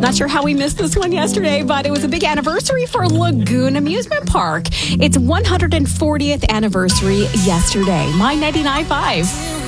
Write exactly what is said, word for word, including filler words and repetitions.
Not sure how we missed this one yesterday, but it was a big anniversary for Lagoon Amusement Park. Its one hundred fortieth anniversary yesterday. My ninety-nine point five.